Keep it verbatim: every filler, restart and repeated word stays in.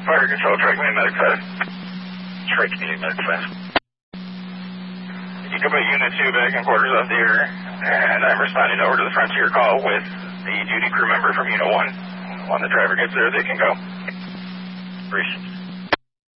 Fire control, Trike Community Medic five. Trike Community Medic five. You can put Unit two back in quarters off the air, and I'm responding over to the Frontier call with the duty crew member from Unit one. When the driver gets there, they can go. Appreciate it.